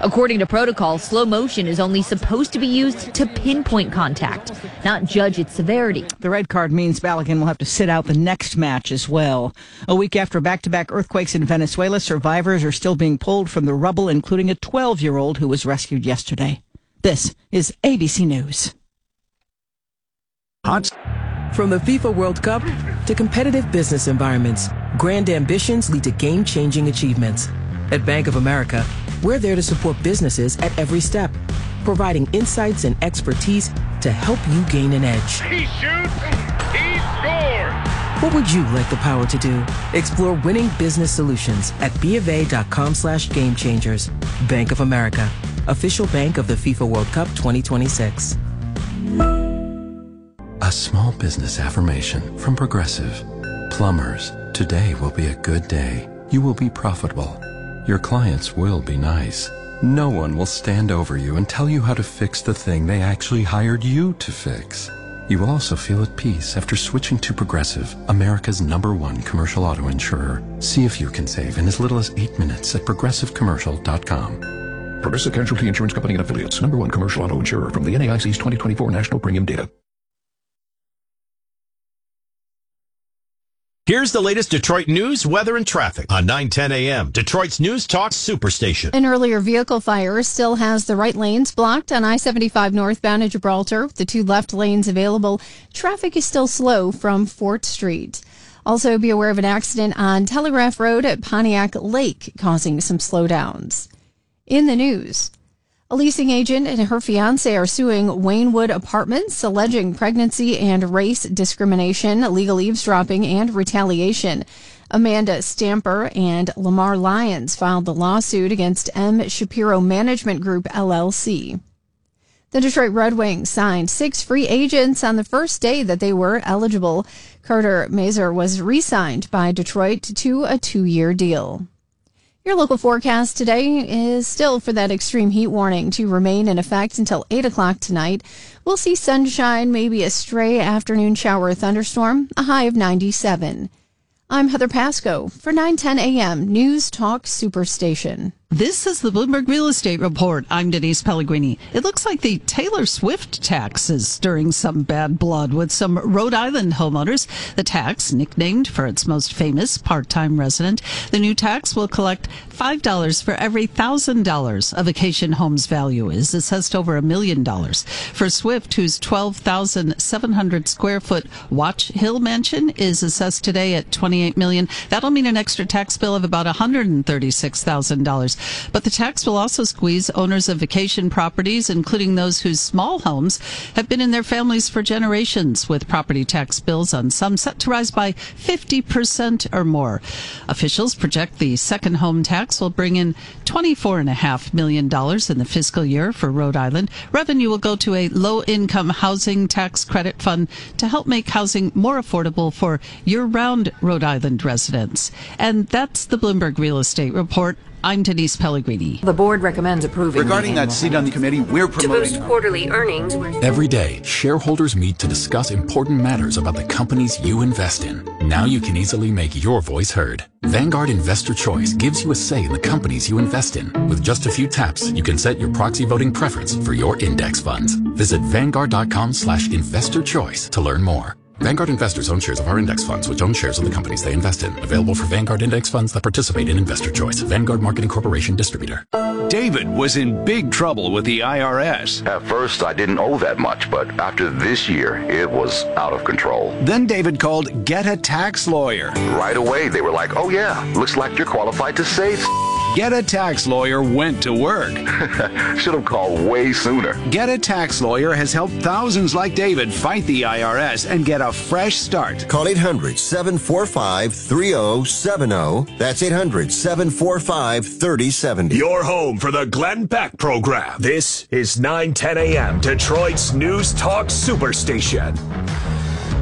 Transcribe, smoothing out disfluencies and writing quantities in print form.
According to protocol, slow motion is only supposed to be used to pinpoint contact, not judge its severity. The red card means Balogun will have to sit out the next match as well. A week after back-to-back earthquakes in Venezuela, survivors are still being pulled from the rubble, including a 12-year-old who was rescued yesterday. This is ABC News. From the FIFA World Cup to competitive business environments, grand ambitions lead to game-changing achievements. At Bank of America, we're there to support businesses at every step, providing insights and expertise to help you gain an edge. He shoots, he scores! What would you like the power to do? Explore winning business solutions at BofA.com/gamechangers. Bank of America, official bank of the FIFA World Cup 2026. A small business affirmation from Progressive. Plumbers, today will be a good day. You will be profitable. Your clients will be nice. No one will stand over you and tell you how to fix the thing they actually hired you to fix. You will also feel at peace after switching to Progressive, America's #1 commercial auto insurer. See if you can save in as little as 8 minutes at progressivecommercial.com. Progressive Casualty Insurance Company and Affiliates, #1 commercial auto insurer from the NAIC's 2024 National Premium Data. Here's the latest Detroit news, weather, and traffic on 9:10 a.m. Detroit's News Talk Superstation. An earlier vehicle fire still has the right lanes blocked on I-75 northbound at Gibraltar. The 2 left lanes available. Traffic is still slow from Fort Street. Also, be aware of an accident on Telegraph Road at Pontiac Lake, causing some slowdowns. In the news, a leasing agent and her fiancé are suing Waynewood Apartments, alleging pregnancy and race discrimination, illegal eavesdropping, and retaliation. Amanda Stamper and Lamar Lyons filed the lawsuit against M. Shapiro Management Group, LLC. The Detroit Red Wings signed 6 free agents on the first day that they were eligible. Carter Mazur was re-signed by Detroit to a 2-year deal. Your local forecast today is still for that extreme heat warning to remain in effect until 8 o'clock tonight. We'll see sunshine, maybe a stray afternoon shower or thunderstorm, a high of 97. I'm Heather Pasco for 9:10 a.m. News Talk Superstation. This is the Bloomberg Real Estate Report. I'm Denise Pellegrini. It looks like the Taylor Swift tax is stirring some bad blood with some Rhode Island homeowners. The tax, nicknamed for its most famous part-time resident, the new tax will collect $5 for every $1,000 a vacation home's value is, assessed over $1 million. For Swift, whose 12,700 square foot Watch Hill mansion is assessed today at $28 million, that'll mean an extra tax bill of about $136,000. But the tax will also squeeze owners of vacation properties, including those whose small homes have been in their families for generations, with property tax bills on some set to rise by 50% or more. Officials project the second home tax will bring in $24.5 million in the fiscal year for Rhode Island. Revenue will go to a low-income housing tax credit fund to help make housing more affordable for year-round Rhode Island residents. And that's the Bloomberg Real Estate Report. I'm Denise Pellegrini. The board recommends approving. Regarding that seat on the committee, we're promoting. To boost quarterly earnings. Every day, shareholders meet to discuss important matters about the companies you invest in. Now you can easily make your voice heard. Vanguard Investor Choice gives you a say in the companies you invest in. With just a few taps, you can set your proxy voting preference for your index funds. Visit Vanguard.com/investorchoice to learn more. Vanguard investors own shares of our index funds, which own shares of the companies they invest in. Available for Vanguard index funds that participate in Investor Choice. Vanguard Marketing Corporation distributor. David was in big trouble with the IRS. At first, I didn't owe that much, but after this year, it was out of control. Then David called Get a Tax Lawyer. Right away, they were like, oh yeah, looks like you're qualified to save. Get a Tax Lawyer went to work. Should have called way sooner. Get a Tax Lawyer has helped thousands like David fight the IRS and get a fresh start. Call 800-745-3070. That's 800-745-3070. Your home for the Glenn Beck Program. This is 9:10 a.m. Detroit's News Talk Superstation.